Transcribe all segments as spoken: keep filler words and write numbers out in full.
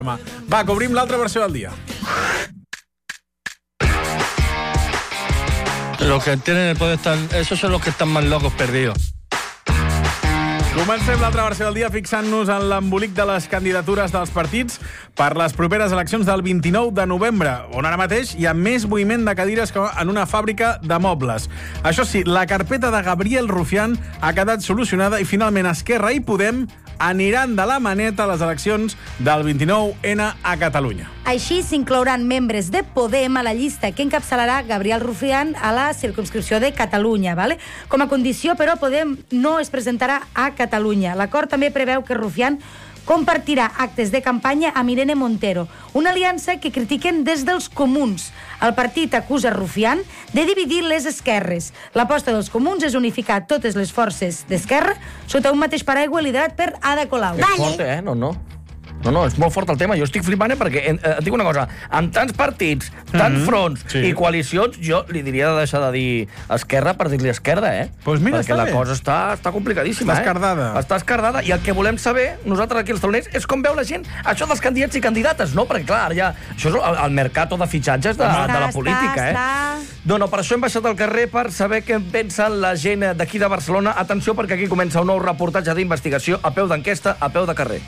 Va, que obrim l'altra versió del dia. Los que tienen el poder están... Esos son los que están más locos perdidos. Comencem l'altra versió del dia fixant-nos en l'embolic de les candidatures dels partits per les properes eleccions del vint-i-nou de novembre, on ara mateix hi ha més moviment de cadires que en una fàbrica de mobles. Això sí, la carpeta de Gabriel Rufián ha quedat solucionada i finalment Esquerra i Podem aniran de la maneta a les eleccions del vint-i-nou ena a Catalunya. Així s'inclouran membres de Podem a la llista que encapçalarà Gabriel Rufián a la circumscripció de Catalunya. Vale? Com a condició, però, Podem no es presentarà a Catalunya. L'acord també preveu que Rufián compartirà actes de campanya amb Irene Montero, una aliança que critiquen des dels comuns. El partit acusa Rufián de dividir les esquerres. L'aposta dels comuns és unificar totes les forces d'esquerra sota un mateix paraigua liderat per Ada Colau. És fort, eh? No, no. No, no, és molt fort el tema. Jo estic flipant, eh, perquè eh, et dic una cosa, amb tants partits, tants mm-hmm. fronts sí. i coalicions, jo li diria de deixar de dir esquerra per dir-li esquerda, eh? Pues mira, perquè la bé. cosa està, està complicadíssima, està escardada. eh? Està escardada. I el que volem saber, nosaltres aquí als taloners, és com veu la gent això dels candidats i candidates, no? Perquè, clar, ja, això és el, el mercat de fitxatges de, està, de la política, està, eh? Està. No, no, per això hem baixat al carrer per saber què en pensa la gent d'aquí de Barcelona. Atenció, perquè aquí comença un nou reportatge d'investigació a peu d'enquesta, a peu de carrer.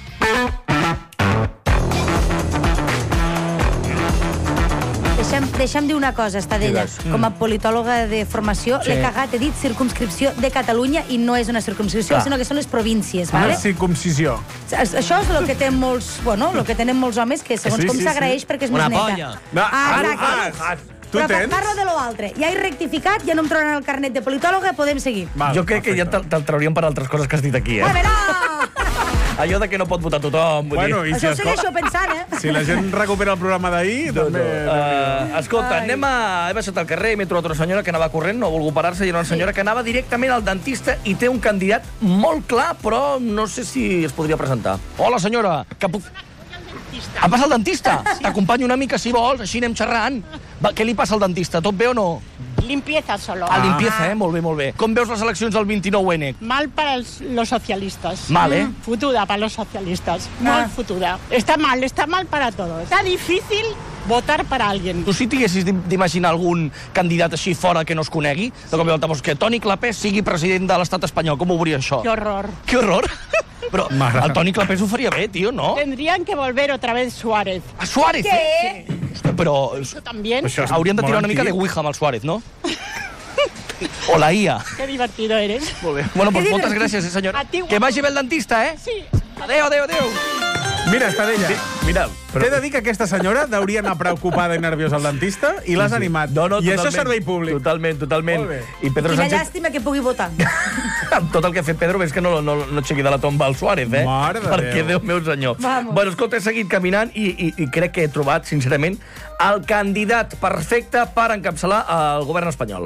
Deixa'm, deixa'm dir una cosa, Estadella. Com a politòloga de formació, sí. l'he cagat, he dit circumscripció de Catalunya i no és una circumscripció, Clar. sinó que són les províncies. Vale? Una circumcisió. Això és el que tenen molts, bueno, el que tenen molts homes, que segons sí, com s'agraeix sí. perquè és una més polla. neta. No, ah, exacte. Ah, ah. Tu Però tens? parlo de lo altre. Ja he rectificat, ja no em trobaran el carnet de politòloga, podem seguir. Val, jo crec perfecte. que ja te'l te trauríem per altres coses que has dit aquí, eh? A veure! Allò de que no pot votar tothom. Vull bueno, dir. I si Això ho segueixo pensant, eh? Si la gent recupera el programa d'ahir, no, també... No. Uh, escolta, Ai. anem a... He baixat al carrer i m'he trobat una senyora que anava corrent, no ha volgut parar-se, i era una senyora sí. que anava directament al dentista i té un candidat molt clar, però no sé si es podria presentar. Hola, senyora, que puc... Em passa al dentista? Sí. T'acompanyo una mica, si vols, així anem xerrant. Va, què li passa al dentista? Tot bé o no? Limpieza solo. Ah, limpieza, eh? Molt bé, molt bé. Com veus les eleccions del vint-i-nou ene? Mal para els, los socialistas. Mal, eh? Futuda para los socialistas. Ah. Molt futuda. Está mal, está mal para todos. Está difícil votar para alguien. Tu si tinguessis d'imaginar algun candidat així fora que no es conegui, de com doncs, que Toni Clapés sigui president de l'estat espanyol, com ho veuria això? Qué horror. Qué horror. Però el Toni Clapés ho faria bé, tio, no? Tendrían que volver otra vez Suárez. A Suárez, ¿Qué? eh? Sí. Però... Eso también. Això haurien de tirar una mica de Ouija amb el Suárez, no? O la I A. Qué divertido eres. Molt bé. Bueno, doncs moltes gràcies, eh, senyora. Que vagi bé el dentista, eh? Sí. Adéu, adéu, adéu. Mira, Estadella, sí, mira, però... t'he de dir que aquesta senyora hauria anar preocupada i nerviosa al dentista i l'has sí, sí. animat. No, no, I això és servei públic. Totalment, totalment. I Pedro Quina Sánchez... llàstima que pugui votar. Tot el que ha fet Pedro és que no, no, no aixequi de la tomba al Suárez, eh? Mare de Perquè, Déu. Déu meu senyor. Vamos. Bueno, escolta, he seguit caminant i, i, i crec que he trobat, sincerament, el candidat perfecte per encapçalar el govern espanyol.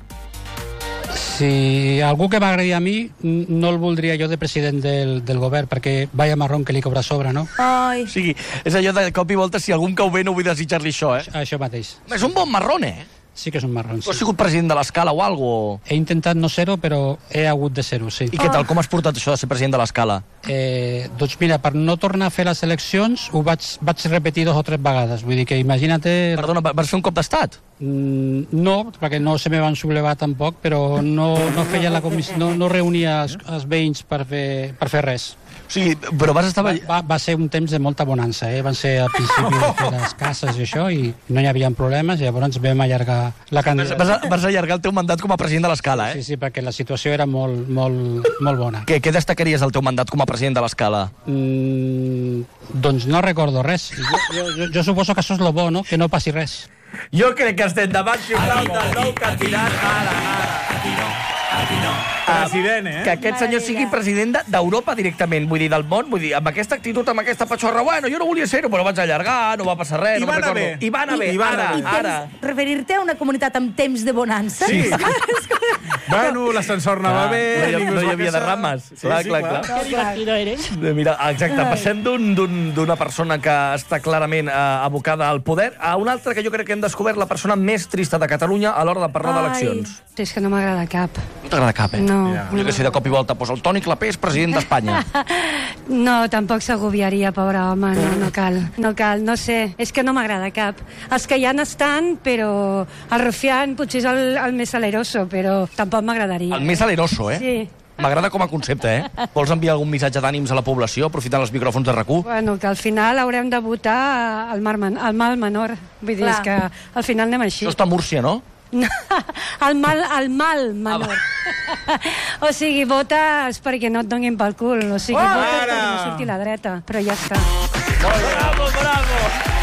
Si algú que m'agradi a mi, no el voldria jo de president del, del govern, perquè vaya marrón que li cobra a sobre, no? Ai. O sigui, és allò de cop i volta, si algun cau bé no vull desitjar-li això, eh? Això mateix. És un bon marrón, eh? Sí que és un marrón, Tu has sí. sigut president de l'Escala o algo? He intentat no ser-ho, però he hagut de ser-ho, sí. I què tal? Com has portat això de ser president de l'Escala? Eh, doncs mira, per no tornar a fer les eleccions, ho vaig, vaig repetir dos o tres vegades. Vull dir que imagina't... Perdona, vas fer un cop d'estat? Mm, no, perquè no se me van sublevar tampoc, però no, no feia la comissió, no, no reunia els, els veïns per fer, per fer res. O sigui, però vas estar... Va, va, va ser un temps de molta bonança, eh? Van ser al principi de fer les cases i això, i no hi havia problemes, i llavors vam allargar la candidatura. Vas, vas allargar el teu mandat com a president de l'Escala, eh? Sí, sí, perquè la situació era molt, molt, molt bona. Què, què destacaries del teu mandat com a president de l'Escala? Mm, doncs no recordo res. Jo, jo, jo, jo suposo que això és lo bo, no? Que no passi res. Jo crec que estem davant, sisplau, del nou candidat. Ara, ara. President, eh? Que aquest senyor sigui president d'Europa directament, vull dir, del món, vull dir, amb aquesta actitud, amb aquesta patxorra, bueno, jo no volia ser-ho, però vaig allargar, no va passar res, I no va me'n anar recordo. bé. I va anar bé, I va anar ara, bé. ara. Referir-te a una comunitat amb temps de bonança? Sí. Bueno, l'ascensor anava bé... No hi, ningú no es hi va havia queixar. derrames. Sí, clar, sí, clar, clar. clar. Qué divertido eres. Mira, exacte, passem d'una d'un, persona que està clarament eh, abocada al poder a una altra que jo crec que hem descobert la persona més trista de Catalunya a l'hora de parlar d'eleccions. És que no m'agrada cap. No t'agrada cap, eh? No. No. Ja. Jo que sé, de cop i volta, doncs el Toni Clapés, president d'Espanya. No, tampoc s'agobiaria, pobre home, no, no cal. No cal, no sé, és que no m'agrada cap. Els que ja n'estan, però el Rufián potser és el, el més saleroso, però tampoc m'agradaria. El més aleroso, eh? Sí. M'agrada com a concepte, eh? Vols enviar algun missatge d'ànims a la població, aprofitant els micròfons de RAC u? Bueno, que al final haurem de votar el, mar, el mal menor. Vull dir, Clar. és que al final anem així. Això està a Múrcia, no? el mal, el mal menor. O sigui, votes perquè no et donin pel cul. O sigui, Oh, votes ara! perquè no surti la dreta. Però ja està. Bravo, bravo!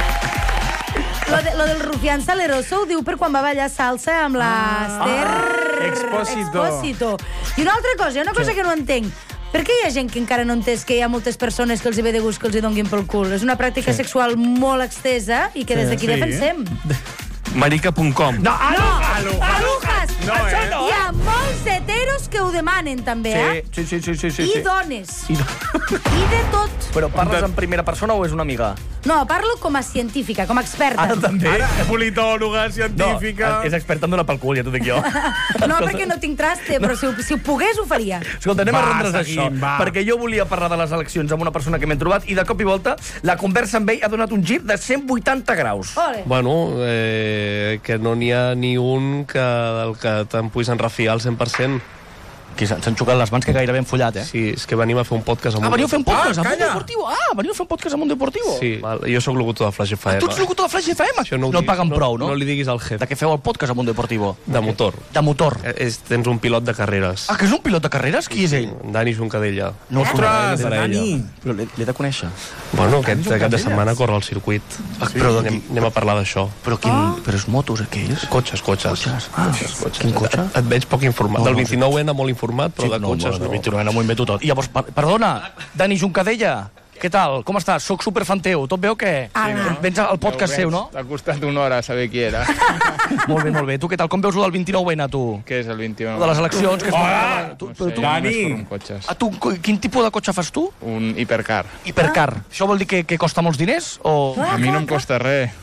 Lo, de, lo del Rufián Saleroso ho diu per quan va ballar salsa amb l'Ester... Ah, Expósito. Expósito. I una altra cosa, una cosa que no entenc. Per què hi ha gent que encara no entès que hi ha moltes persones que els hi ve de gust que els hi donguin pel cul? És una pràctica sexual molt extesa i que des d'aquí Sí. defensem. Marica punt com. No, ah, no! Alujas! No, eh? Hi ha molts heteros que ho demanen, també, eh? Sí, sí, sí, sí, sí, I sí. dones. I... I de tot. Però parles en primera persona o és una amiga? No, parlo com a científica, com a experta. Ara també? Ara, politòloga, científica... No, és experta en donar pel cul, ja t'ho dic jo. No, perquè no tinc traste, però si ho, si ho pogués ho faria. Escolta, anem Va, a rendre's seguim, això, va. perquè jo volia parlar de les eleccions amb una persona que m'he trobat i de cop i volta la conversa amb ell ha donat un gir de cent vuitanta graus. Ole. Bueno, eh, que no n'hi ha ni un que, del que te'n puguis enrefiar al cent per cent. Que s'han s'han xocat les mans que gairebé han follat, eh? Sí, és que venim a fer un podcast amb Ah, veniu a fer un podcast Ah, amb un calla. deportivo. Ah, veniu a fer un podcast amb un deportivo. Sí, val, jo sóc locutor de Flash F M. Tu ets locutor de Flash F M? Això no, ho no et diguis- paguen prou, no? No li diguis al De jefe. què feu el podcast amb un deportivo? De motor. De motor. Eh, És, tens un pilot de carreres. Ah, que és un pilot de carreres? Qui és ell? Dani Juncadella. No el Ostres, conec. Dani! Però l'he l'he de conèixer. Bueno, aquest, aquest de setmana corre al circuit. Ah, però de anem, anem a parlar d'això. Però, quin... però és motos, eh, què és? Cotxes, cotxes. Cotxes. Ah, cotxes. quin cotxe? Et, et veig poc informat. No, Del no, vint-i-nou ena molt informat, però de cotxes no. no. M'ho invento tot. I llavors, per, perdona, Dani Juncadella, què tal? Com estàs? Soc superfan teu. Tot bé o què? Ah. Vens al podcast seu, no? Ha costat una hora saber qui era. Molt bé, molt bé. Tu què tal? Com veus el del vint-i-nou ena, tu? Què és el vint-i-u? De les eleccions, que es Hola! tu, No però sé, tu, jo Dani! només corro amb cotxes. a tu, quin tipus de cotxe fas tu? Un hipercar. Hipercar. Això vol dir que, que costa molts diners? O... A mi no em costa res.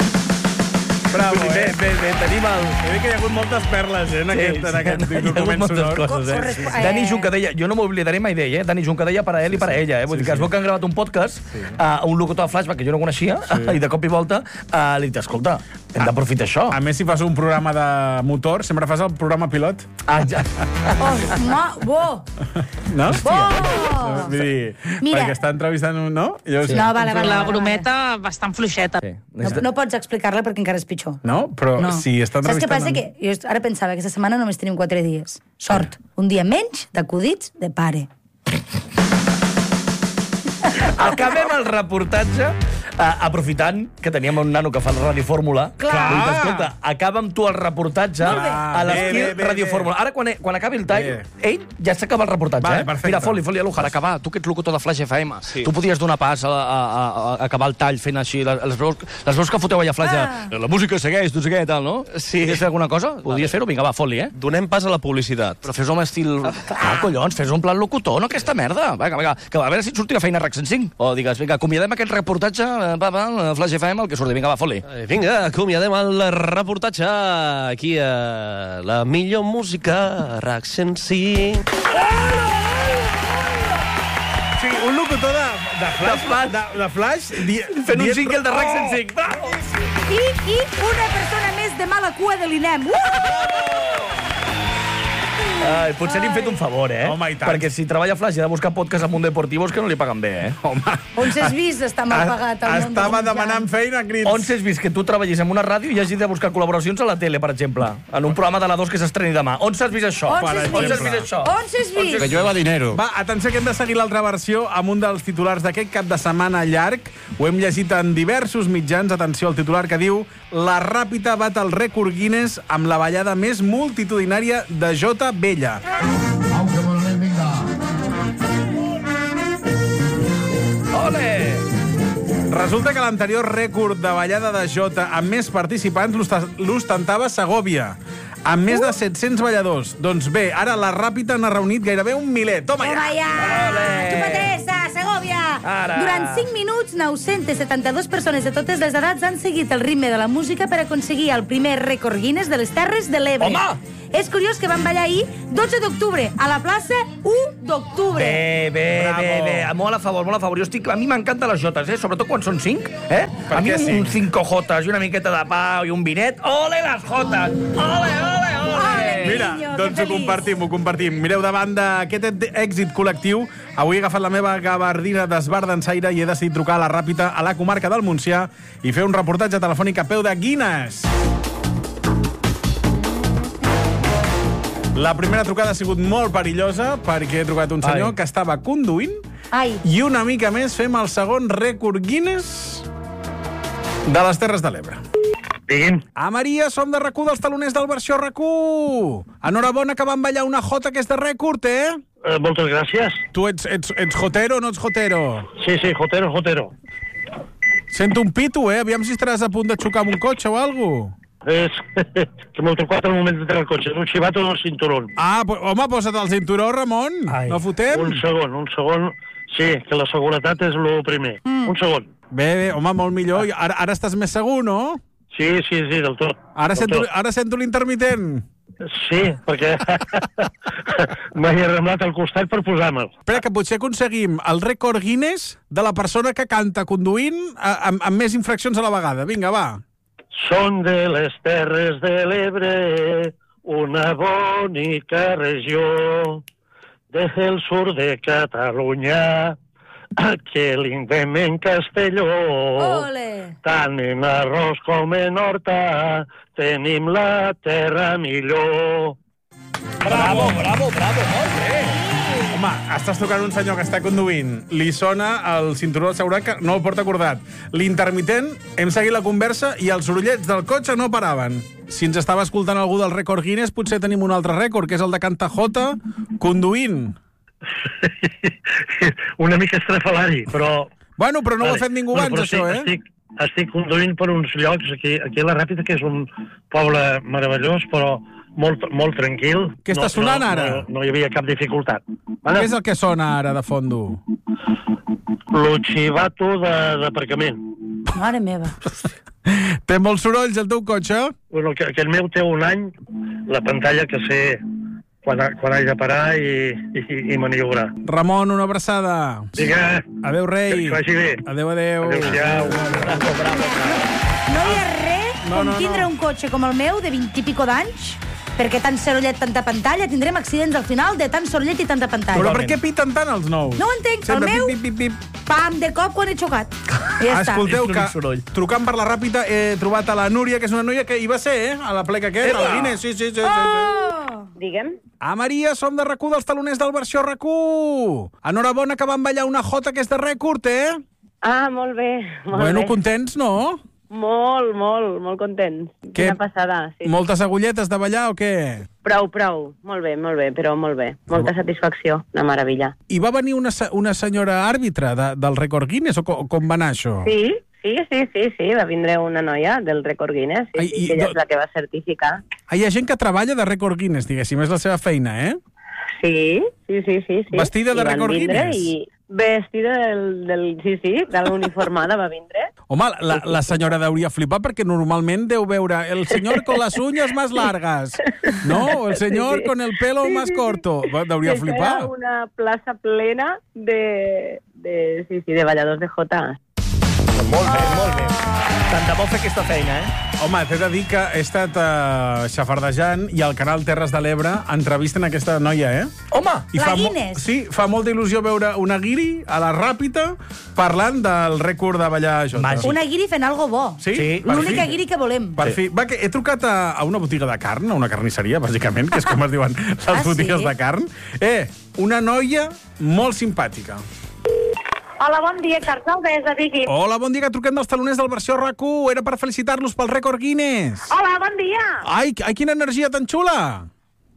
Bravo, eh? bé, bé, tenim el... He dit que hi ha hagut moltes perles, eh, en aquest, en aquest hi ha hagut document moltes sonor. coses, eh? Correspo- eh. Dani Juncadella, jo no m'oblidaré mai d'ell, eh? Dani Juncadella per a ell i per a ella, eh? Vull dir que es veu que han gravat un podcast a un locutor de Flashback que jo no coneixia i de cop i volta uh, li he dit, escolta, hem d'aprofitar això. A més, si fas un programa de motor, sempre fas el programa pilot, Ah, ja. Oh, ma, bo, no? bo. Vull dir, Mira. perquè està entrevistant un, no? I llavors, No, vale, vale. La vale, brometa bastant fluixeta. Sí. No, no pots explicar-la perquè encara és pitjor. No? Però No. si està Saps què entrevistant... passa? Que jo ara pensava que aquesta setmana només tenim quatre dies. Sort. Un dia menys d'acudits de pare. Acabem el reportatge uh, aprofitant que teníem un nano que fa la radiofórmula. Clar. Vull dir, escolta, acaba amb tu el reportatge bé. a Bé, l'estil bé, bé, radiofórmula. Ara, quan, quan acabi el tall, Bé. ell ja s'acaba el reportatge. Vale, eh? perfecte. Mira, foli, foli, a l'Ujar, acabar. Tu que ets locutor de Flash F M, Sí. tu podies donar pas a, a, a, a acabar el tall fent així les, les, veus, les veus que foteu allà a Flash. Ah. La música segueix, tu sé què, tal, no? Sí. Podies fer alguna cosa? Podies fer-ho? Vinga, va, foli, eh? Donem pas a la publicitat. Però fes-ho amb estil... Ah, collons, fes un plan locutor, no aquesta merda. Vinga, vinga, que a veure si et surti la feina a RAC cent cinc. O digues, vinga, acomiadem aquest reportatge, eh, va, va, Flash F M, el que surti. Vinga, va, foli. Eh, Vinga, acomiadem el reportatge aquí a la millor música, RAC cent cinc. O sigui, un locutor de, de Flash... De, de Flash di, Fent un dient- single de RAC cent Oh! cinc. Bravo! I, I una persona més de mala cua de l'INEM. Uh! Ai, potser li hem fet un favor, eh? Home, i tant. Perquè si treballa a Flash i ha de buscar podcast amb un deportivo és que no li paguen bé, eh? Home, On s'has vist està mal pagat. al món estava dels demanant mitjans. feina a crits. On s'has vist que tu treballis en una ràdio i hagis de buscar col·laboracions a la tele, per exemple? En un programa de la dos que s'estreni demà. On s'has vist això? On s'has On s'has vist? vist això? On s'has vist? Que llueva dinero. Va, atenció, que hem de seguir l'altra versió amb un dels titulars d'aquest cap de setmana llarg. Ho hem llegit en diversos mitjans. Atenció al titular que diu: la Ràpita bat el rècord Guinness amb la ballada més multitudinària de Jota Bella. Ole! Resulta que l'anterior rècord de ballada de Jota amb més participants l'osta- l'ostentava Segòvia, amb més de set-cents balladors. Doncs bé, ara la Ràpita n'ha reunit gairebé un miler. Toma Toma ja! ja! Xupatesa, Segovia! Ara. Durant cinc minuts, nou-centes setanta-dues persones de totes les edats han seguit el ritme de la música per aconseguir el primer rècord Guinness de les Terres de l'Ebre. Home! És curiós que van ballar ahir, dotze d'octubre, a la plaça u d'octubre. Bé, bé, Bravo. bé, bé. Molt a favor, molt a favor. Jo estic... A mi m'encanten les jotes, eh? Sobretot quan són cinc, eh? Per a mi què un, cinc? un cinco jotes i una miqueta de pa i un vinet. Ole les jotes! Ole, ole, ole! Ole, Mira, Niño, doncs que ho feliç. compartim, ho compartim. Mireu, davant d'aquest èxit col·lectiu, avui he agafat la meva gabardina d'esbar d'ensaire i he decidit trucar a la Ràpita a la comarca del Montsià i fer un reportatge telefònic a peu de Guinness. La primera trucada ha sigut molt perillosa perquè he trucat un senyor Ai. que estava conduint Ai, i una mica més fem el segon rècord Guinness de les Terres de l'Ebre. Digui'm. A Maria, som de RAC u dels taloners del versió RAC u. Enhorabona que van ballar una jota que és de rècord, eh? Eh, moltes gràcies. Tu ets, ets, ets jotero o no ets jotero? Sí, sí, jotero, jotero. Sento un pito, eh? Aviam si estaràs a punt de xocar amb un cotxe o alguna cosa. És que m'ho trucat al moment d'entrar al cotxe. És un xivato del cinturón. Ah, pues, home, posa't el cinturó, Ramon. Ai. No fotem? Un segon, un segon. Sí, que la seguretat és el primer. Mm. Un segon. Bé, bé, home, molt millor. Ara, ara estàs més segur, no? Sí, sí, sí, del tot. Ara del sento, tot. ara sento l'intermitent. Sí, perquè m'he arremblat al costat per posar-me'l. Espera, que potser aconseguim el rècord Guinness de la persona que canta conduint a, amb, amb més infraccions a la vegada. Vinga, va. Són de les Terres de l'Ebre, una bonica regió del sud de Catalunya, que l'invem en Castelló. ole. Tant en arròs com en horta, tenim la terra millor. Bravo, bravo, bravo, molt bé. Home, estàs tocant un senyor que està conduint, li sona el cinturó de seguretat que no el porta acordat. L'intermitent, hem seguit la conversa i els sorollets del cotxe no paraven. Si ens estava escoltant algú del rècord Guinness, potser tenim un altre rècord, que és el de cantar jota conduint. Una mica estrafalari, però... Bueno, però no Vale. ho ha fet ningú Bueno, abans, però això, eh? Estic, estic conduint per uns llocs, aquí, aquí a la Ràpita, que és un poble meravellós, però molt, molt tranquil. Què està sonant no, ara? No, no hi havia cap dificultat. Vale? Què és el que sona ara de fondo? Lo xivato de- d'aparcament. Mare meva. Té molts sorolls, el teu cotxe? Bueno, que, que el meu té un any, la pantalla que sé quan, ha- quan haig de parar i, i, i maniobrar. Ramon, una abraçada. Vinga. Adéu, rei. Que vagi bé. Adéu, adéu. Adéu-siau. Bravo, bravo, bravo. No hi ha res No, com no, no. tindre un cotxe com el meu, de vint i pico d'anys, perquè tant sorollet, tanta pantalla, tindrem accidents al final de tant sorollet i tanta pantalla. Però per què piten tant els nous? No ho entenc. Sempre El meu- pip, pip, pip, pip. Pam, de cop quan he xocat. I ja està. Escolteu, És l'únic soroll. que trucant per la Ràpita he trobat a la Núria, que és una noia que hi va ser, eh? A la pleca aquesta, a la Guinness. Sí, sí, sí. sí, sí. Oh! Digue'm. A Maria, som de RAC u dels taloners del versió RAC u. Enhorabona que van ballar una jota que és de rècord, eh? Ah, molt bé. Molt Bueno, bé. contents, no? Molt, molt, molt contents. Què? Quina passada, sí. Moltes agulletes de ballar o què? Prou, prou. Molt bé, molt bé, però molt bé. Molta satisfacció, una meravella. I va venir una, se- una senyora àrbitre de, del rècord Guinness o com, com va anar això? Sí, sí, sí, sí, sí, va vindre una noia del rècord Guinness, sí, Ai, sí, i que ella do- és la que va certificar. Ah, hi ha gent que treballa de rècord Guinness, diguéssim, és la seva feina, eh? Sí, sí, sí, sí. sí. Vestida de I van rècord vindre Guinness? I vestida del, del... Sí, sí, de l'uniformada va vindre. Home, la, la senyora deuria flipar perquè normalment deu veure el senyor con las uñas más largas, ¿no? O el senyor Sí, sí. con el pelo Sí, más sí, sí. corto. Va, Deuria Era flipar. una plaça plena de, de, sí, sí, de balladors de jota. Molt bé, molt bé. Tant de bo fer aquesta feina, eh? Home, t'he de dir que he estat uh, xafardejant i al canal Terres de l'Ebre entrevisten aquesta noia, eh? Home! I La fa mo- Guinness. Sí, fa molta il·lusió veure una guiri a la Ràpita parlant del rècord de ballar jota. Màgic. Una guiri fent algo bo. Sí? Sí. Per L'única fi. guiri que volem. Per fi. Va, que he trucat a, a una botiga de carn, a una carnisseria, bàsicament, que és com es diuen les Ah, botigues sí? de carn. Eh, una noia molt simpàtica. Hola, bon dia, Carçaldesa, digui. Hola, bon dia, que truquem dels taloners del versió RAC u. Era per felicitar-los pel rècord Guinness. Hola, bon dia. Ai, ai, quina energia tan xula.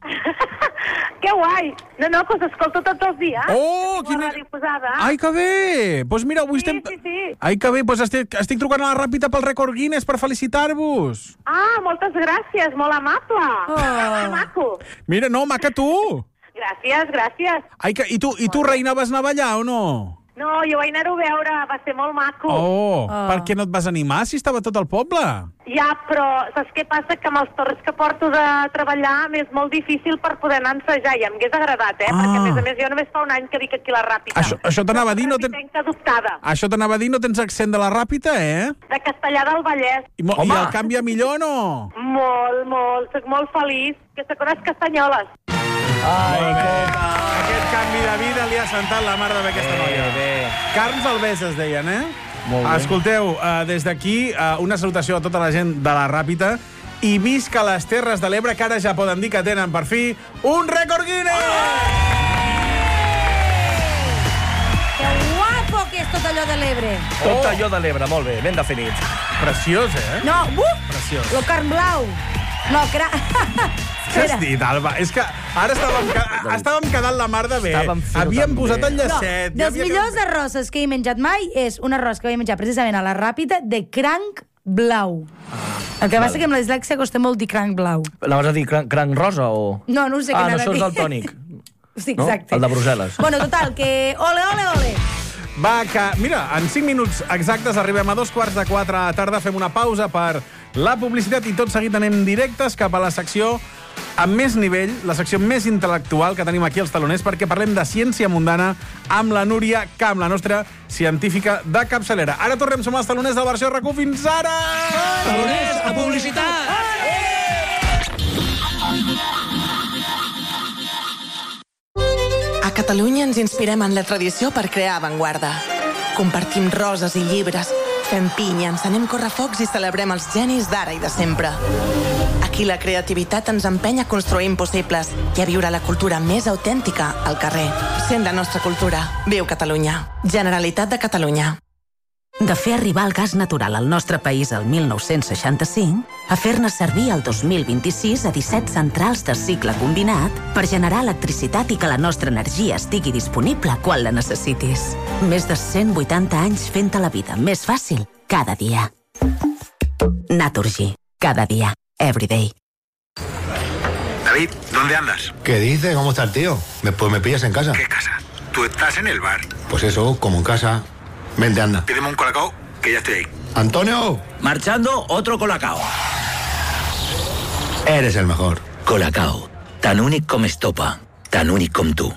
Que guai. No, no, que us escolto tots els dies. Oh, Tinc quina- la ràdio posada. Ai, que bé! Doncs pues mira, avui Sí, estem... sí, sí. Ai, que bé, doncs estic, estic trucant a la Ràpita pel rècord Guinness per felicitar-vos. Ah, moltes gràcies, molt amable. Oh. Que maco. Mira, no, maca tu. Gràcies, gràcies. Ai, que, i tu, i tu reina, vas anar a ballar o no? No, jo vaig anar-ho a veure, va ser molt maco. Oh, per què no et vas animar si estava tot el poble? Ja, però saps què passa? Que amb els torns que porto de treballar m'és molt difícil per poder anar a ensejar, i em hagués agradat, eh? Ah. Perquè, a més a més, jo només fa un any que dic aquí a la Ràpita. Això, això t'anava a dir, no ten... adoptada. Això t'anava a dir, no tens accent de la Ràpita, eh? De Castellà del Vallès. I, mo... I el canvia millor o no? Molt, molt. Soc molt feliç. Que se coneix Castanyoles. Ai, aquest canvi de vida li ha sentat la mar de bé aquesta noia. Bé. Carns al Bes es deien, eh? Molt bé. Escolteu, uh, des d'aquí uh, una salutació a tota la gent de la Ràpita i visca les Terres de l'Ebre, que ara ja poden dir que tenen per fi un rècord Guinness! Que guapo que és tot allò de l'Ebre. Tot allò de l'Ebre, molt bé, ben definit. Preciós, eh? No, uh! Preciós. Lo carn blau. No, cra... Què has dit, Alba? És que ara estàvem, ca... estàvem quedant la mar de bé. Havíem posat el llacet. No, dels havia... millors arrosses que he menjat mai és un arròs que vaig menjar precisament a la Ràpita de cranc blau. El que passa que amb la dislèxia costa molt dir cranc blau. Anaves a dir cranc, cranc rosa o...? No, no ho sé què ah, anava no, a dir. això és el tònic. Sí, exacte. No? El de Brussel·les. Bueno, total, que ole, ole, ole. Va, que, mira, en cinc minuts exactes arribem a dos quarts de quatre a la tarda, fem una pausa per la publicitat i tot seguit anem directes cap a la secció amb més nivell, la secció més intel·lectual que tenim aquí als taloners, perquè parlem de ciència mundana amb la Núria Camp, la nostra científica de capçalera. Ara tornem, som els taloners de la versió R Q. Fins ara! Taloners a publicitat! A Catalunya ens inspirem en la tradició per crear avantguarda. Compartim roses i llibres, fem pinya, encenem correfocs i celebrem els genis d'ara i de sempre. Aquí la creativitat ens empeny a construir impossibles i a viure la cultura més autèntica al carrer. Sent la nostra cultura. Viu Catalunya. Generalitat de Catalunya. De fer arribar el gas natural al nostre país el mil nou-cents seixanta-cinc a fer-ne servir el dos mil vint-i-sis a disset centrals de cicle combinat per generar electricitat i que la nostra energia estigui disponible quan la necessitis. Més de cent vuitanta anys fent-te la vida més fàcil cada dia. Naturgy. Cada día. Everyday. David, ¿dónde andas? ¿Qué dices? ¿Cómo está el tío? Me, pues me pillas en casa. ¿Qué casa? Tú estás en el bar. Pues eso, como en casa. Vente, anda. Pídeme un colacao, que ya estoy ahí. ¡Antonio! Marchando, otro colacao. Eres el mejor. Colacao. Tan únic com estopa. Tan únic com tu.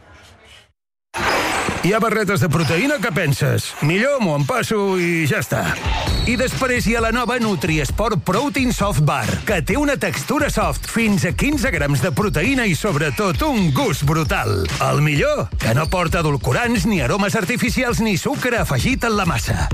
Hi ha barretes de proteïna, què penses? Millor m'ho empasso i ja està. I després hi ha la nova Nutriesport Protein Soft Bar, que té una textura soft, fins a quinze grams de proteïna i sobretot un gust brutal. El millor, que no porta edulcorants ni aromes artificials ni sucre afegit en la massa.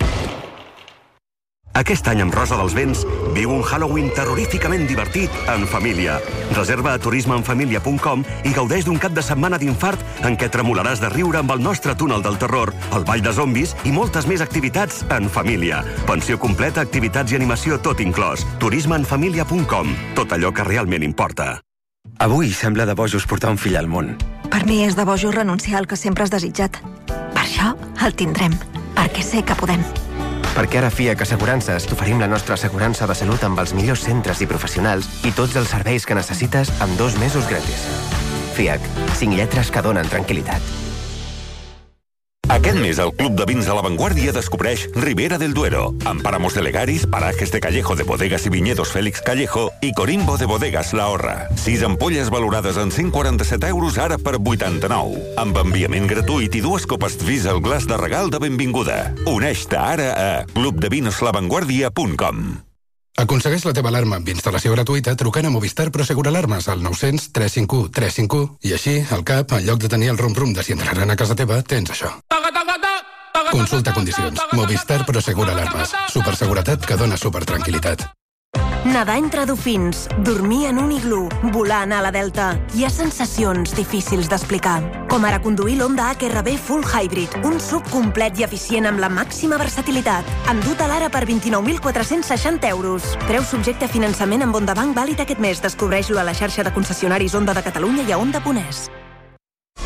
Aquest any amb Rosa dels Vents viu un Halloween terroríficament divertit en família. Reserva a turisme en família punt com i gaudeix d'un cap de setmana d'infart en què tremolaràs de riure amb el nostre túnel del terror, el ball de zombis i moltes més activitats en família. Pensió completa, activitats i animació tot inclòs. turisme en família punt com. Tot allò que realment importa. Avui sembla de bojos portar un fill al món. Per mi és de bojos renunciar al que sempre has desitjat. Per això el tindrem, perquè sé que podem. Perquè ara a F I A C Assegurances t'oferim la nostra assegurança de salut amb els millors centres i professionals i tots els serveis que necessites amb dos mesos gratis. F I A C, cinc lletres que donen tranquil·litat. Aquest mes el Club de Vins de La Vanguardia descobreix Ribera del Duero, amb Páramos de Legaris, Parajes de Callejo de Bodegas y Viñedos Félix Callejo i Corimbo de Bodegas La Horra. Sis ampolles valorades en cent quaranta-set euros ara per vuitanta-nou, amb enviament gratuït i dues copes Twizzle Glass de regal de benvinguda. Uneix-te ara a club de vins la vanguardia punt com. Aconsegueix la teva alarma amb instal·lació gratuïta trucant a Movistar Prosegur Alarmes al nou cents, tres cinc u, tres cinc u i així, al cap, en lloc de tenir el rum-rum de si entraran a casa teva, tens això. Consulta condicions. Movistar Prosegur Alarmes. Superseguretat que dona supertranquil·litat. Nedar entre dofins, dormir en un iglú, volar a la Delta. Hi ha sensacions difícils d'explicar. Com ara conduir l'Honda H R V Full Hybrid, un sub complet i eficient amb la màxima versatilitat. Endut a l'ara per vint-i-nou mil quatre-cents seixanta euros. Preu subjecte a finançament amb Honda Bank vàlid aquest mes. Descobreix-lo a la xarxa de concessionaris Honda de Catalunya i a honda punt es.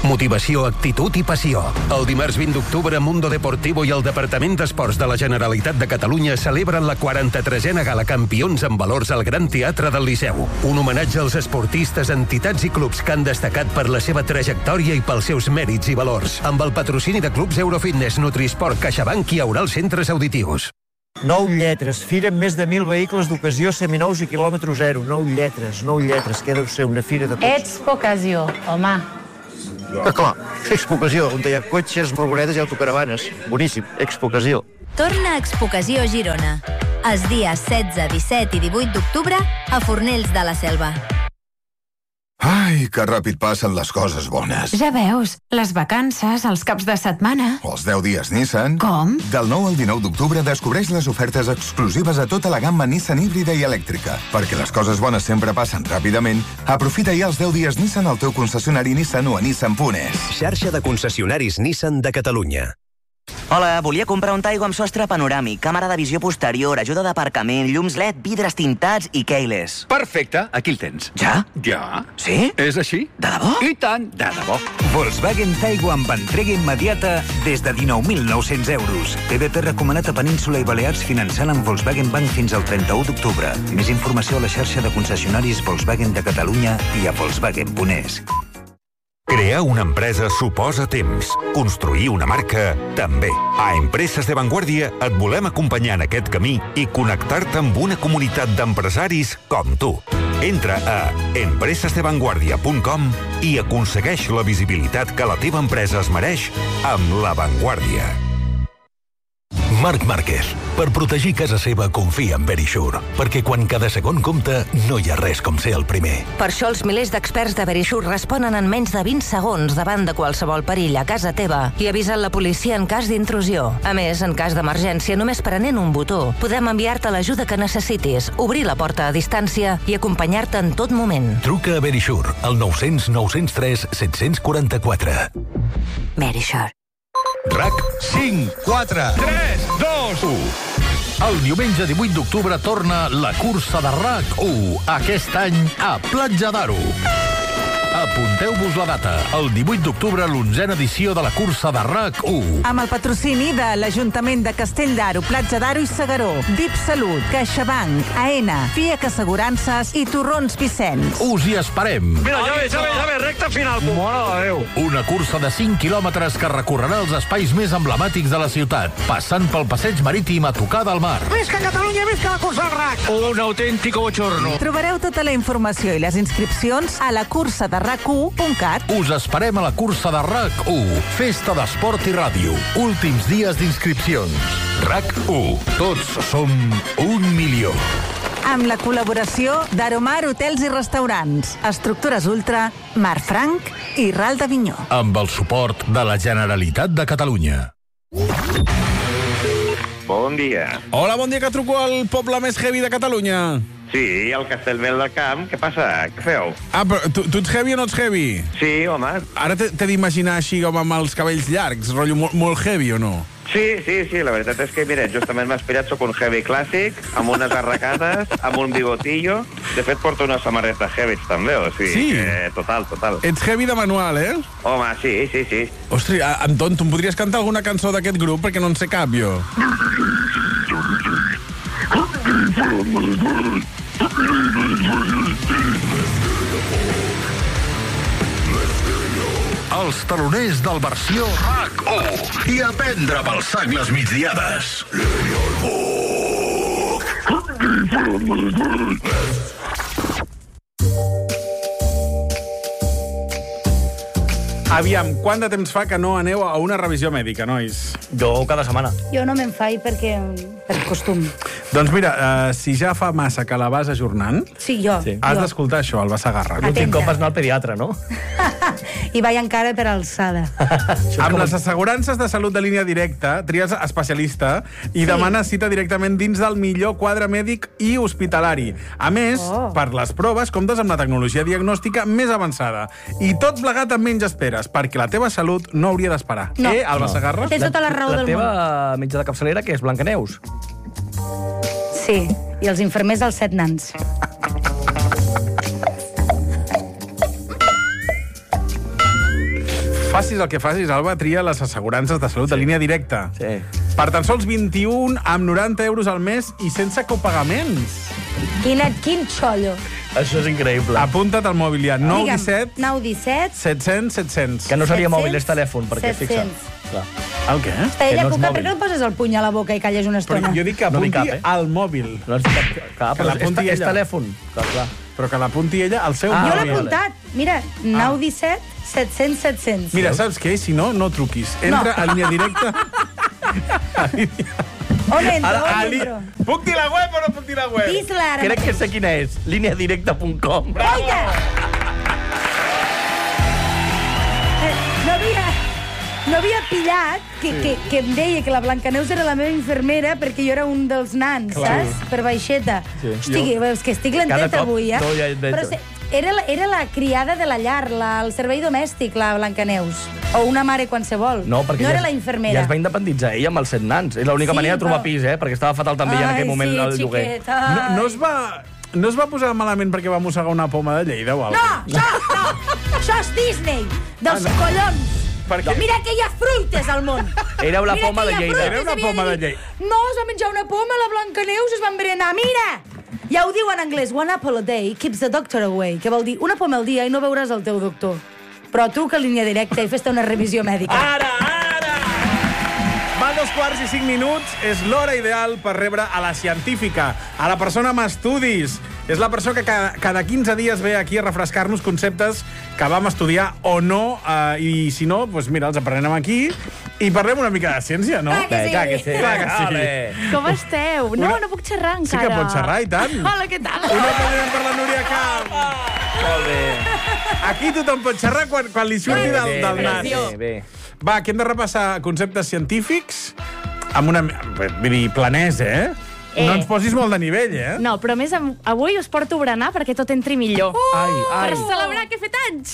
Motivació, actitud i passió. El dimarts vint d'octubre, Mundo Deportivo i el Departament d'Esports de la Generalitat de Catalunya celebren la quaranta-tresena Gala Campions amb valors al Gran Teatre del Liceu. Un homenatge als esportistes, entitats i clubs que han destacat per la seva trajectòria i pels seus mèrits i valors. Amb el patrocini de clubs Eurofitness, Nutrisport, CaixaBank i Aural Centres Auditius. Nou lletres, fira amb més de mil vehicles d'ocasió, seminous i quilòmetre zero. Nou lletres, nou lletres, que deu ser una fira de cotxes. Expo Ocasió, home. Que clar, Expo Ocasió, on hi ha cotxes, furgonetes i autocaravanes. Boníssim, Expo Ocasió. Torna a Expo Ocasió Girona. Els dies setze, disset i divuit d'octubre a Fornells de la Selva. Ai, que ràpid passen les coses bones. Ja veus, les vacances, els caps de setmana... Els deu dies Nissan... Com? Del nou al dinou d'octubre descobreix les ofertes exclusives a tota la gamma Nissan híbrida i elèctrica. Perquè les coses bones sempre passen ràpidament, aprofita ja els deu dies Nissan al teu concessionari Nissan o a nissan punt es. Xarxa de concessionaris Nissan de Catalunya. Hola, volia comprar un Taigo amb sostre panoràmic, càmera de visió posterior, ajuda d'aparcament, llums L E D, vidres tintats i keyless. Perfecte, aquí el tens. Ja? Ja. Sí? És així. De debò? I tant, de debò. Volkswagen Taigo amb entrega immediata des de dinou mil nou-cents euros. T V P recomanat a Península i Balears finançant amb Volkswagen Bank fins al trenta-u d'octubre. Més informació a la xarxa de concessionaris Volkswagen de Catalunya i a volkswagen punt es. Crear una empresa suposa temps. Construir una marca, també. A Empreses de Vanguardia et volem acompanyar en aquest camí i connectar-te amb una comunitat d'empresaris com tu. Entra a empreses de vanguardia punt com i aconsegueix la visibilitat que la teva empresa es mereix amb La Vanguardia. Marc Márquez. Per protegir casa seva, confia en Verisure. Perquè quan cada segon compta, no hi ha res com ser el primer. Per això els milers d'experts de Verisure responen en menys de vint segons davant de qualsevol perill a casa teva i avisen la policia en cas d'intrusió. A més, en cas d'emergència, només prenent un botó, podem enviar-te l'ajuda que necessitis, obrir la porta a distància i acompanyar-te en tot moment. Truca a Verisure, al nou cents nou cents tres set cents quaranta-quatre. Verisure. RAC cinc, quatre, tres, dos, u. El diumenge divuit d'octubre torna la cursa de RAC u, aquest any a Platja d'Aro. Apunteu-vos la data, el divuit d'octubre, l'onzena edició de la cursa de RAC u. Amb el patrocini de l'Ajuntament de Castell d'Aro, Platja d'Aro i Segaró, D I P Salut, CaixaBank, AENA, FIAC Assegurances i Torrons Vicenç. Us hi esperem. Mira, ja ve, ja ve, ja ve, recta final. Mare de Déu. Una cursa de cinc quilòmetres que recorrerà els espais més emblemàtics de la ciutat, passant pel passeig marítim a tocar del mar. Visca Catalunya, visca la cursa del RAC! Un autèntic bochorno. Trobareu tota la informació i les inscripcions a la cursa de rac u punt cat. Us esperem a la cursa de RAC u, festa d'esport i ràdio. Últims dies d'inscripcions. RAC u, tots som un milió. Amb la col·laboració d'Aromar Hotels i Restaurants, Estructures Ultra, Marfranc i Ral d'Avinyó. Amb el suport de la Generalitat de Catalunya. Bon dia. Hola, bon dia, que truco al poble més heavy de Catalunya. Sí, el Castellbell del Camp. Què passa? Què feu? Ah, però tu, tu ets heavy o no ets heavy? Sí, home. Ara t'he d'imaginar així com amb els cabells llargs, rotllo molt, molt heavy o no? Sí, sí, sí, la veritat és que, mira, justament m'ha inspirat, soc un heavy clàssic, amb unes arracades, amb un bigotillo. De fet, porto una samarreta heavy també, o sigui, sí? que, total, total. Ets heavy de manual, eh? Home, sí, sí, sí. Ostri, Anton, tu em podries cantar alguna cançó d'aquest grup? Perquè no en sé cap, jo. Els taloners del versió RAC u i a prendre pel sac les migdiades. Aviam, quant de temps fa que no aneu a una revisió mèdica, nois? Jo cada setmana. Jo no me'n faig perquè... per costum. Doncs mira, uh, si ja fa massa que la vas ajornant, Sí, jo. sí. has jo. d'escoltar això, el Bassagarra. L'últim cop vas anar al pediatre, no? I vaig encara per alçada. Amb les assegurances de salut de línia directa, tries especialista i Sí. demanes cita directament dins del millor quadre mèdic i hospitalari. A més, Oh. per les proves, comptes amb la tecnologia diagnòstica més avançada. I tot plegat amb menys esperes, perquè la teva salut no hauria d'esperar. No. Eh, el Bassagarra? Tens tota la raó la del teva metge de capçalera, que és Blancaneus. Sí, i els infermers dels set nans. Facis el que facis, Alba, tria les assegurances de salut de línia directa. Sí. Per tan sols vint-i-un amb noranta euros al mes i sense copagaments. Quina, quin xollo. Això és increïble. Apunta't al mòbil ja. nou disset... nou disset... set-cents, set-cents. Que no seria set-cents, mòbil, és telèfon, perquè fixa. set-cents. El què? Està ella, Cuca, per què no poses el puny a la boca i calles una estona? Però jo dic que No apunti dic cap, eh? al mòbil. No és cap, cap Que però l'apunti és, és ella. telèfon. Clar, clar. Però que l'apunti ella al seu Jo mòbil. l'he apuntat. Mira, nou disset, set-cents, set-cents. Mira, saps què? Si no, no truquis. Entra No. a línia directa. On entro? Ara, On a li- entro? Puc dir la web o no puc dir la web? Dis-la ara Crec que mateix. sé quina és. línia directa punt com. Oita! No havia... No havia pillat que, que, que em deia que la Blancaneus era la meva infermera perquè jo era un dels nans, Clar. saps? Per baixeta. Sí. Hosti, Jo- és que estic Cada lenteta cop avui, eh? no, ja et veig. Però se, era, la, era la criada de la llar, la, el servei domèstic, la Blancaneus. O una mare qualsevol. No, perquè no ja, era es- la infermera. Ja es va independitzar ella amb els set nans. És l'única Sí, manera de trobar però- pis, eh? Perquè estava fatal també ja en aquell moment el lloguer. xiquet, ai. No, no, es va, no es va posar malament perquè va mossegar una poma de Lleida o No, alguna això, no! Això és Disney, dels Ah, no. collons! Per què? Mira que hi ha fruites al món! Era una Mira poma que de hi ha Lleida. fruites, Era una havia poma dir, de Lleida. No, es va menjar una poma, la Blancaneus es va emberenar. Mira! Ja ho diu en anglès, one apple a day keeps the doctor away, que vol dir una poma al dia i no veuràs el teu doctor. Però truca a línia directa i fes-te una revisió mèdica. Ara, ara! Van dos quarts i cinc minuts. És l'hora ideal per rebre a la científica, a la persona amb estudis. És la persona que cada, cada quinze dies ve aquí a refrescar-nos conceptes que vam estudiar o no, eh, i si no, doncs mira, els aprenem aquí i parlem una mica de ciència, no? Clar que sí. Clar que sí. Clar que sí. Ole. Com esteu? No, Una- no puc xerrar Sí encara. que pots xerrar, i tant. Hola, què tal? Un aplaudiment per la Núria Camp. Molt bé. Aquí tothom pot xerrar quan, quan li surti del, Bé, del bé, nas. bé, bé. Va, que hem de repassar conceptes científics amb una... Vull dir, planès, eh? Eh. No ens posis molt de nivell, eh? No, però a més am- avui us porto berenar perquè tot entri millor. Ai, ai. Per celebrar que he fet anys!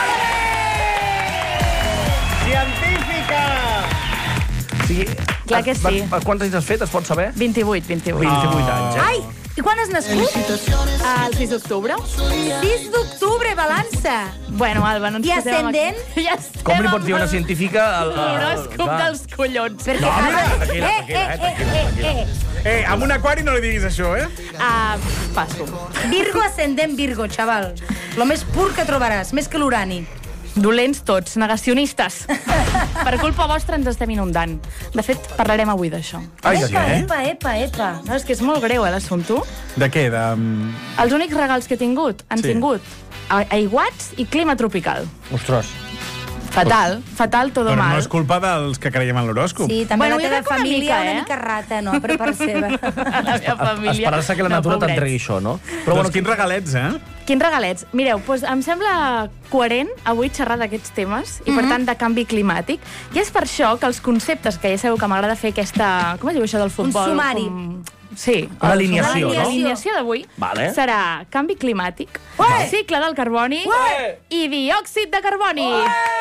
Científica! Sí. Clar que sí. A, a quants anys has fet, es pot saber? vint-i-vuit, vint-i-vuit. vint-i-vuit anys, eh? Ai, i quan has nascut? El sis d'octubre. sis d'octubre, balança. Bueno, Alba, no ens I posem amb- ascendent? Ja estem Com li pots amb dir a una el- científica... El, el, L'horòscop clar. dels collons. Perquè, No, mira, abans- tranquil·la, eh, tranquil·la, eh, eh, tranquil·la, eh, tranquil·la. eh, Eh, amb un aquari no li diguis això, eh? Ah, passo. Virgo ascendent Virgo, xaval. Lo més pur que trobaràs, més que l'urani. Dolents tots, negacionistes. Per culpa vostra ens estem inundant. De fet, parlarem avui d'això. Ai, de Epa, què? epa, epa, epa. No, és que és molt greu, eh, l'assumpte. De què? De... um, Els únics regals que he tingut han Sí. tingut a- aiguats i clima tropical. Ostres. Fatal, fatal, todo Però no mal. és culpa dels que creiem en l'horòscop. Sí, també Bueno, la jo teva crec que una família mica, una eh? mica rata, no? Per part seva. La meva família. Esperar-se que la No, natura pobrets. t'entregui això, no? Però bueno, quins regalets, eh? Quins regalets? Mireu, doncs em sembla coherent avui xerrar d'aquests temes i, per tant, de canvi climàtic. I és per això que els conceptes, que ja sabeu que m'agrada fer aquesta... Com es diu això del futbol? sumari. Com... Sí. Una el- alineació, una no? L'alineació d'avui Vale. serà canvi climàtic, Ué! cicle del carboni Ué! i diòxid de carboni.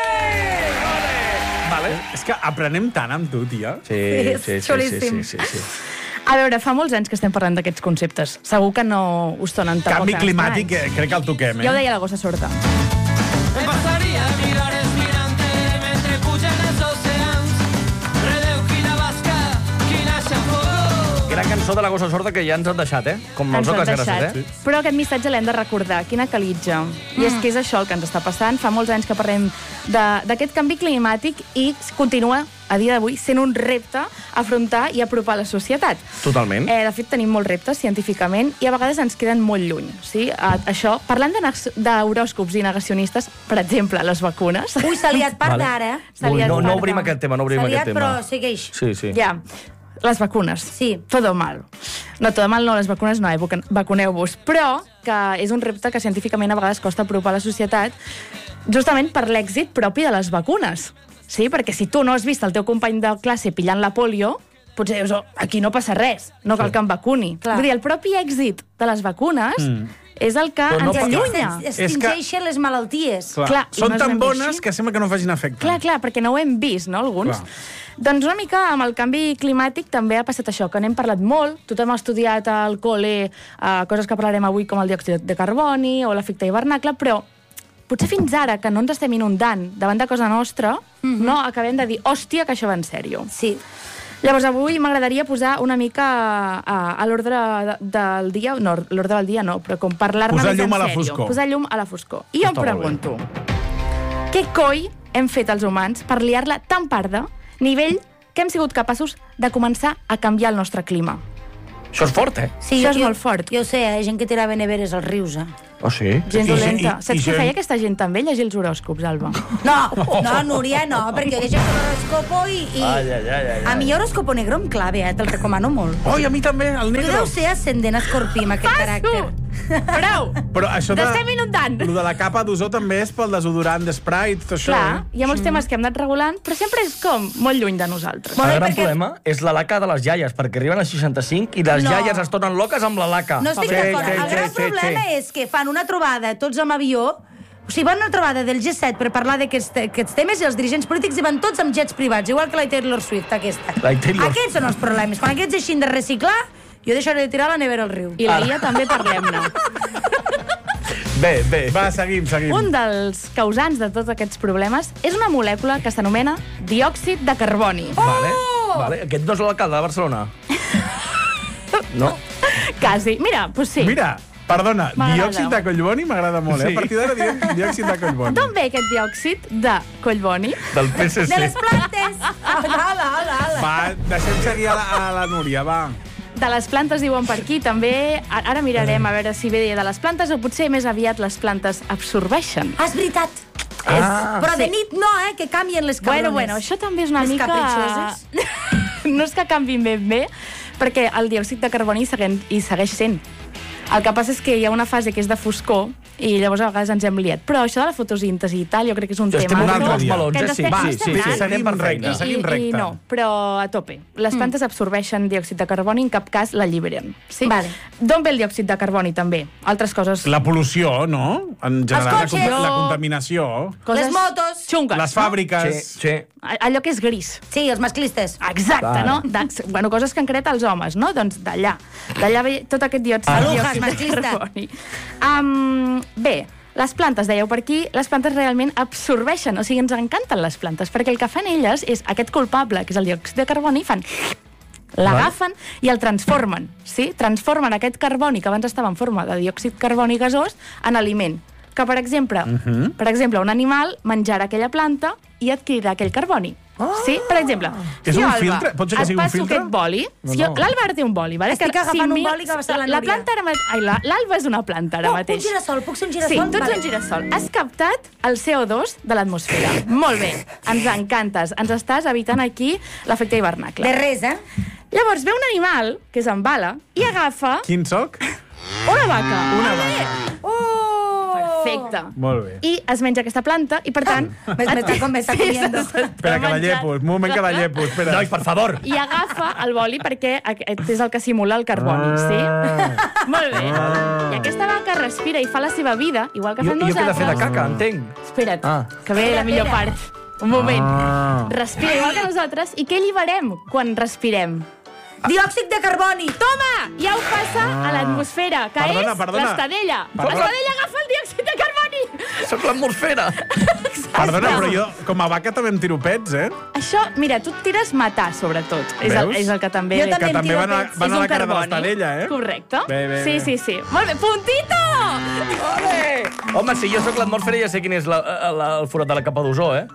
Vale. És que aprenem tant amb tu, tia. Sí, És sí, sí, sí, xulíssim. sí, sí, sí. A veure, fa molts anys que estem parlant d'aquests conceptes. Segur que no us sonen tampoc Canvi tan climàtic, estranys. eh, crec que el toquem, eh? Ja ho deia la gossa sorda. Em passaria a mirar esmirant-te mentre pugen els oceans. Redeu quina basca, quina xafogó. Gran cançó de la gossa sorda que ja ens han deixat, eh? Com els Ens han oques deixat. grasses, eh? Però aquest missatge l'hem de recordar. Quina calitja. I és que és això el que ens està passant. Fa molts anys que parlem de- d'aquest canvi climàtic i continua, a dia d'avui, sent un repte afrontar i apropar la societat. Totalment. Eh, de fet, tenim molts reptes científicament i a vegades ens queden molt lluny. Sí? A, això, parlant de neg- d'horòscops i negacionistes, per exemple, les vacunes... Ui, s'ha liat part Vale. d'ara. S'ha Ui, liat no, no parda. obrim aquest tema, no obrim S'ha aquest liat, tema. però segueix. Sí, sí. Ja, les vacunes. Sí. Todo mal. No, todo mal no, les vacunes no, eh? Vacu- vacuneu-vos. Però que és un repte que científicament a vegades costa apropar a la societat justament per l'èxit propi de les vacunes. Sí, perquè si tu no has vist el teu company de classe pillant la polio, potser dius, oh, aquí no passa res, no cal que em vacuni. Clar. Vull dir, el propi èxit de les vacunes Mm. és el que Però no ens passa- allunya. Es- Extingeixen les malalties. Clar, Clar, i són no és tan ben bé bones així. que sembla que no facin efecte. Clar, clar, perquè no ho hem vist, no, alguns? Clar. Doncs una mica amb el canvi climàtic també ha passat això, que n'hem parlat molt, tothom ha estudiat al col·le eh, coses que parlarem avui com el diòxid de carboni o l'efecte hivernacle, però potser fins ara, que no ens estem inundant davant de cosa nostra, mm-hmm. no acabem de dir, hòstia, que això va en sèrio. Sí. Llavors, avui m'agradaria posar una mica a, a l'ordre de, del dia, no, l'ordre del dia no, però com parlar-ne més en sèrio. Posar llum a la foscor. Posar llum a la foscor. I jo em pregunto, què coi hem fet els humans per liar-la tan parda, nivell que hem sigut capaços de començar a canviar el nostre clima? Això és fort, eh? Sí, Això jo, és molt fort. Jo ho sé, hi ha gent que tirava neveres als rius, eh? Oh, sí? Gent dolenta. I- i- Saps i què gent- feia aquesta gent també? Llegir els horòscops, Alba. No, no, Núria, no, perquè jo llegeixo l'horoscopo i... i... Ai, ai, ai, ai, ai. A mi horoscopo negro em clave, eh? Te'l recomano molt. Oi, a mi també, el Tu negre. deus ser ascendent escorpí amb aquest caràcter. Prou! Però això de... N'estem inundant. Lo de la capa d'ozó també és pel desodorant d'esprai i tot això, Clar, eh? hi ha molts temes que hem anat regulant, però sempre és com molt lluny de nosaltres. El gran problema és la laca de les iaies, perquè arriben als seixanta-cinc i les No. iaies es tornen loques amb la laca. No estic d'acord. El gran problema és que fan una trobada tots amb avió, o sigui, van a una trobada del G set per parlar d'aquests aquests temes i els dirigents polítics hi van tots amb jets privats, igual que la Taylor Swift, aquesta. La Taylor. Aquests són els problemes. Quan aquests deixin de reciclar, jo deixaré de tirar la nevera al riu. I la I A també parlem-ne. Bé, bé. Va, seguim, seguim. Un dels causants de tots aquests problemes és una molècula que s'anomena diòxid de carboni. Vale, vale. Aquest no és l'alcalde de Barcelona. No? Quasi. Mira, doncs sí. Mira, perdona, M'agrada. diòxid de collboni m'agrada molt, eh? Sí. A partir d'ara diem diòxid de collboni. D'on ve aquest diòxid de collboni? Del P S C. De les plantes! Ala, ala, ala, ala. Va, deixem seguir a la, a la Núria, va. De les plantes diuen per aquí, també. Ara mirarem a veure si ve de les plantes o potser més aviat les plantes absorbeixen. Ah, és veritat. Ah. Però de Sí. nit no, eh? Que canvien les cabrones. Bueno, bueno, això també és una Les mica... capritxoses. No és que canviïn ben bé, perquè el diòxid de carboni hi segueix, hi segueix sent. El que passa és que hi ha una fase que és de foscor i llavors a vegades ens hem liat. Però això de la fotosíntesi i tal, jo crec que és un Ja estem tema... un altre que dia. ens Eh? estem- Sí, ens sí, estem sí, anant. sí, anem per feina. I, Seguim i, recte. I no, però a tope. Les plantes absorbeixen diòxid de carboni, en cap cas l'alliberen. Sí? Vale. D'on ve el diòxid de carboni, també? Altres coses... La pol·lució, no? En general, la, cotxes. con- la contaminació. coses Les motos. Xungues. Les fàbriques. Sí, sí. Allò que és gris. Sí, els masclistes. Exacte, Clar. no? De, bueno, coses que han creat els homes, no? Doncs d'allà. D'allà ve tot aquest diòxid, Alujas, diòxid de masclista. carboni. Um, bé, les plantes, dèieu per aquí, les plantes realment absorbeixen, o sigui, ens encanten les plantes, perquè el que fan elles és aquest culpable, que és el diòxid de carboni, fan... L'agafen i el transformen, sí? Transformen aquest carboni, que abans estava en forma de diòxid carboni gasós, en aliment. Que, per exemple, Mhm. per exemple, un animal menjarà aquella planta i adquirirà aquell carboni. Sí? Per exemple, És si un jo, Alba, filtre? Pot ser que et sigui un passo filtre? aquest boli... No, Si jo, no. l'Alba ara té un boli, vale? Estic agafant un boli que va ser la la Núria. planta ara... ma- Ai, la- l'Alba és una planta ara Oh, mateix. un girassol, puc ser un Sí, girassol? tu ets Vale. un girassol. Has captat el C O dos de l'atmosfera. Molt bé, ens encantes. Ens estàs evitant aquí l'efecte hivernacle. De res, eh? Llavors ve un animal, que és en bala, i agafa Quin soc? una vaca. Una vaca. Oh! Perfecte. Molt bé. I es menja aquesta planta i, per tant... M'està com m'està comiendo. Espera, que la llepo. Un moment que la llepo. Espera. Nois, per favor. I agafa el boli perquè aquest és el que simula el carboni, sí? Molt bé. I aquesta vaca respira i fa la seva vida, igual que Jo, fem jo què he de nosaltres. fer de caca, entenc. Espera't, Ah. que ve la millor Espera, part. Un moment. Ah. Respira igual que nosaltres. I què alliberem quan respirem? Diòxid de carboni. Toma! Ja ho passa a l'atmosfera, que Perdona, és perdona. l'estadella. Perdona. L'estadella agafa el diòxid de carboni. Soc l'atmosfera. Perdona, però jo, com a vaca, també em tiro pets, eh? Això, mira, tu et tires matar, sobretot. És el, Veus? és el que també... Jo ve. també Que em també tiro van a, pets. van És a un la cara de carboni. l'estadella, eh? Correcte. Bé, bé, sí, bé. sí, sí. Molt bé, puntito! Ole! Home, si jo sóc l'atmosfera ja sé quin és la, la, el forat de la capa d'ozó, eh?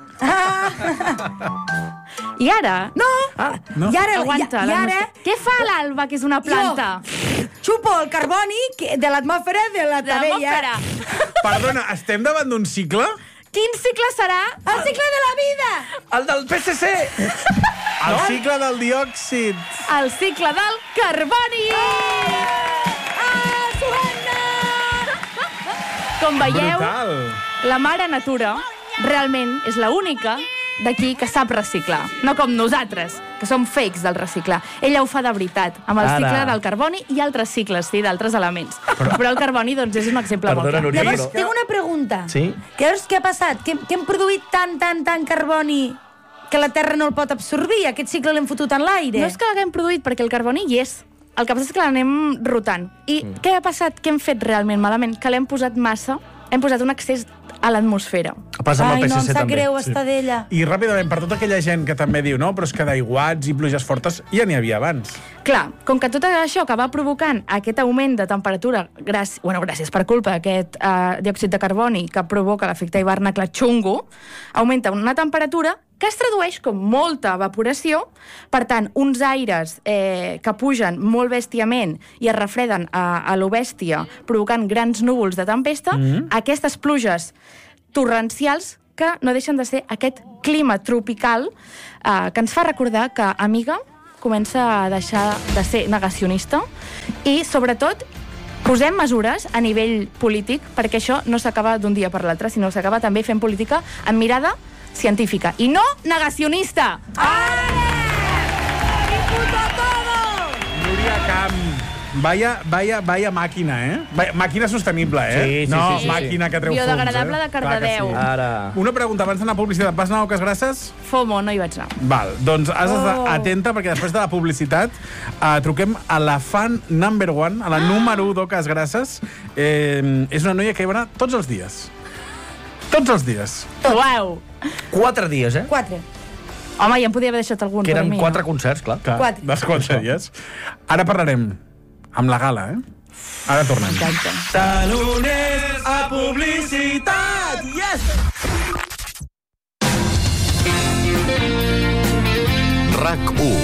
I ara... No! Ah, no. I ara, Aguanta, i, i ara l'atmosfera. Què fa l'Alba, que és una planta? jo xupo el carboni que- de l'atmosfera de la De l'atmosfera. tabella. Perdona, estem davant d'un cicle? Quin cicle serà? El cicle de la vida! El del P S C! El cicle del diòxid. El cicle del carboni! Ah, Suena! Com veieu, Brutal. la mare natura realment és l'única d'aquí que sap reciclar. No com nosaltres, que som fakes del reciclar. Ella ho fa de veritat, amb el Ara. cicle del carboni i altres cicles, sí, d'altres elements. Però, Però el carboni, doncs, és un exemple Perdona, molt clar. Núria, Llavors, però- tinc una pregunta. Sí? Què, és, què ha passat? Que, que hem produït tant, tant, tant carboni que la Terra no el pot absorbir? Aquest cicle l'hem fotut en l'aire? No és que l'haguem produït, perquè el carboni hi és. El que passa és que l'anem rotant. I mm. què ha passat? Què hem fet realment malament? Que l'hem posat massa, hem posat un excés a l'atmosfera. Passa amb el Ai, P no S C em sap també. greu estar d'ella. I ràpidament, per tota aquella gent que també diu, no, però és que d'aiguats i pluges fortes ja n'hi havia abans. Clar, com que tot això que va provocant aquest augment de temperatura, gràcies, bueno, gràcies per culpa d'aquest eh, diòxid de carboni que provoca l'efecte hivernacle xungo, augmenta una temperatura que es tradueix com molta evaporació, per tant, uns aires eh, que pugen molt bèstiament i es refreden a, a lo bèstia, provocant grans núvols de tempesta, mm-hmm. aquestes pluges torrencials que no deixen de ser aquest clima tropical eh, que ens fa recordar que, amiga, comença a deixar de ser negacionista i, sobretot, posem mesures a nivell polític perquè això no s'acaba d'un dia per l'altre, sinó s'acaba també fent política amb mirada científica i no negacionista. Núria Camp, vaya, vaya, vaya màquina, eh? Vaya, màquina sostenible, eh? Sí, sí, no, sí, sí, màquina que treu fums, eh? Biodegradable de Cardedeu. Clar que sí. Ara. Una pregunta, abans d'anar a publicitat, vas anar a Oques Grasses? FOMO, no hi vaig anar. Val, doncs has d'estar Oh. atenta perquè després de la publicitat eh, truquem a la fan number one, a la número u d'Oques Grasses. Eh, és una noia que hi va anar tots els dies. Tots els dies. Uau! Quatre dies, eh? Quatre. Home, ja em podia haver deixat algun Que per eren mi. quatre no? concerts, clar. Clar, Quatre. dels quatre dies. Ara parlarem amb la gala, eh? Ara tornem. Taloners a publicitat! Yes! RAC u.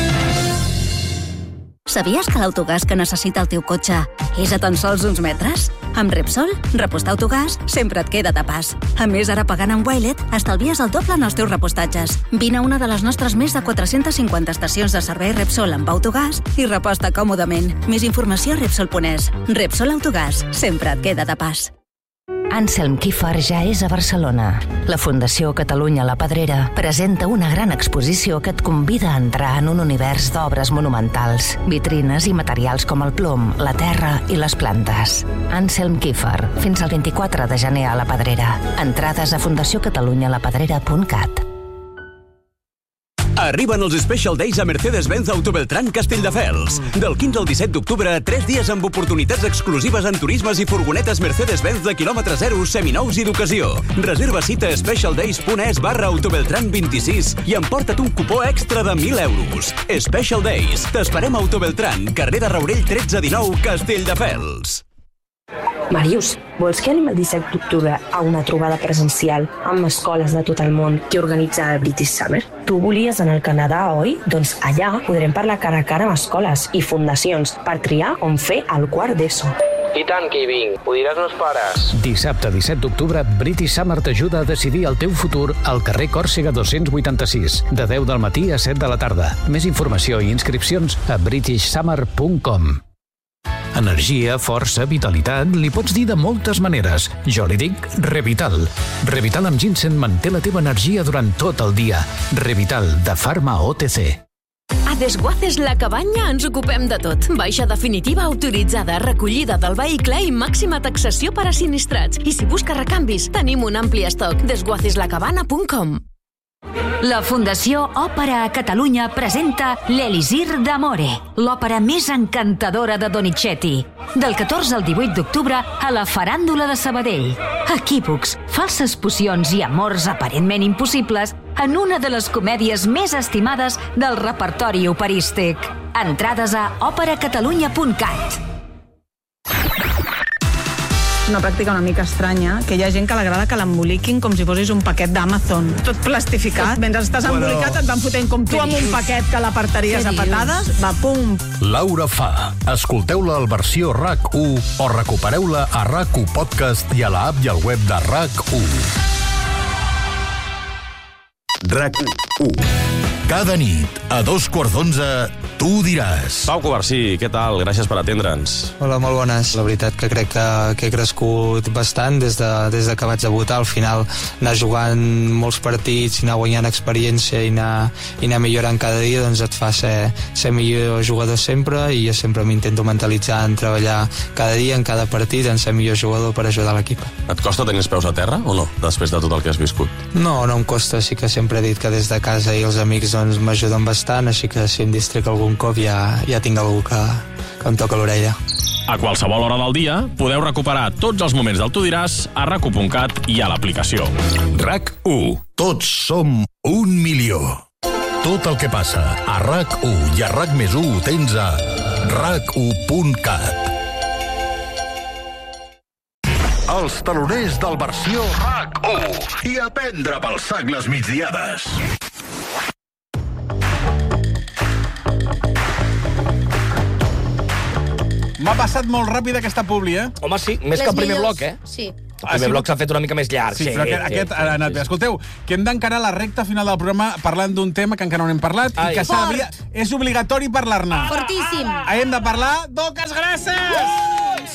Sabies que l'autogàs que necessita el teu cotxe és a tan sols uns metres? Amb Repsol, repostar autogàs sempre et queda de pas. A més, ara pagant amb Wilet, estalvies el doble en els teus repostatges. Vine a una de les nostres més de quatre-centes cinquanta estacions de servei Repsol amb autogàs i reposta còmodament. Més informació a Repsol punt es. Repsol Autogàs, sempre et queda de pas. Anselm Kiefer ja és a Barcelona. La Fundació Catalunya La Pedrera presenta una gran exposició que et convida a entrar en un univers d'obres monumentals, vitrines i materials com el plom, la terra i les plantes. Anselm Kiefer, fins al vint-i-quatre de gener a La Pedrera. Entrades a fundació catalunya la pedrera punt cat. Arriben els Special Days a Mercedes-Benz Autobeltrán Castelldefels. Del quinze al disset d'octubre, tres dies amb oportunitats exclusives en turismes i furgonetes Mercedes-Benz de quilòmetre zero, seminous i d'ocasió. Reserva cita a specialdays punt es barra autobeltran vint-i-sis i emporta't un cupó extra de mil euros. Special Days. T'esperem a Autobeltrán, carrer de Raurell tretze dinou, Castelldefels. Màrius, vols que anem el disset d'octubre a una trobada presencial amb escoles de tot el món que organitza el British Summer? Tu volies anar al Canadà, oi? Doncs allà podrem parlar cara a cara amb escoles i fundacions per triar on fer el quart d'ESO. I tant que hi vinc, ho diràs meus pares. Dissabte disset d'octubre, British Summer t'ajuda a decidir el teu futur al carrer Còrsega dos-cents vuitanta-sis, de deu del matí a set de la tarda. Més informació i inscripcions a british summer punt com. Energia, força, vitalitat, li pots dir de moltes maneres. Jo li dic Revital. Revital amb ginseng manté la teva energia durant tot el dia. Revital, de Pharma O T C. A Desguaces La Cabanya ens ocupem de tot. Baixa definitiva autoritzada, recollida del vehicle i màxima taxació per a sinistrats. I si busca recanvis, tenim un ampli estoc. desguaces la cabana punt com. La Fundació Òpera a Catalunya presenta l'Elisir d'Amore, l'òpera més encantadora de Donizetti. Del catorze al divuit d'octubre a la Faràndula de Sabadell. Equívocs, falses pocions i amors aparentment impossibles en una de les comèdies més estimades del repertori operístic. Entrades a òpera catalunya punt cat. Una pràctica una mica estranya, que hi ha gent que l'agrada que l'emboliquin com si fossis un paquet d'Amazon. Tot plastificat. Mentre estàs Bueno. embolicat et van fotent com tu amb un paquet que l'apartaries a patades. Va, pum. Laura Fa. Escolteu-la al versió RAC u o recupereu-la a RAC u Podcast i a l'app i al web de RAC u. RAC u. Cada nit, a dos quarts d'onze, tu diràs. Pau Covarsí, què tal? Gràcies per atendre'ns. Hola, molt bones. La veritat que crec que, que he crescut bastant des de, des de que vaig debutar. Al final, anar jugant molts partits, anar guanyant experiència i anar, i anar millorant cada dia, doncs et fa ser, ser millor jugador sempre, i jo sempre m'intento mentalitzar en treballar cada dia, en cada partit, en ser millor jugador per ajudar l'equip. Et costa tenir els peus a terra o no, després de tot el que has viscut? No, no em costa. Sí que sempre he dit que des de casa i els amics doncs, m'ajuden bastant, així que si em distrec algun cop ja, ja tinc algú que, que em toca l'orella. A qualsevol hora del dia podeu recuperar tots els moments del Tu diràs a rac u punt cat i a l'aplicació. RAC u. Tots som un milió. Tot el que passa a RAC u i a RAC més u ho tens a rac u punt cat. Els taloners del versió RAC u i a prendre pel sac les migdiades. M'ha passat molt ràpid aquesta publi, eh? Home, sí, més que el primer bloc, eh? Sí. El primer bloc s'ha fet una mica més llarg. Sí, però aquest, aquest ha anat bé. Escolteu, que hem d'encarar la recta final del programa parlant d'un tema que encara no hem parlat i que és obligatori parlar-ne. Fortíssim. Hem de parlar d'Oques Grasses!